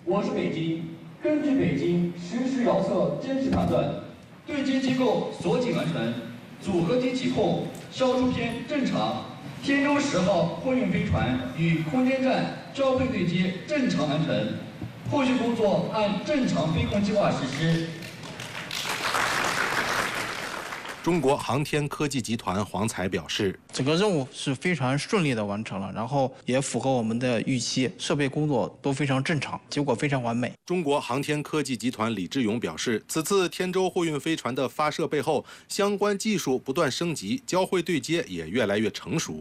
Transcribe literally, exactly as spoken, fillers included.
我是北京，根据北京实时遥测真实判断，对接机构锁紧完成，组合体起控，消出偏正常。天舟十号货运飞船与空间站交会对接正常完成，后续工作按正常飞控计划实施。 中国航天科技集团黄才表示， 整个任务是非常顺利的完成了，然后也符合我们的预期，设备工作都非常正常，结果非常完美。 中国航天科技集团李志勇表示，此次天舟货运飞船的发射背后，相关技术不断升级，交会对接也越来越成熟。